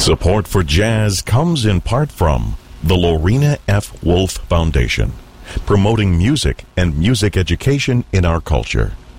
Support for jazz comes in part from the Lorena F. Wolf Foundation, promoting music and music education in our culture.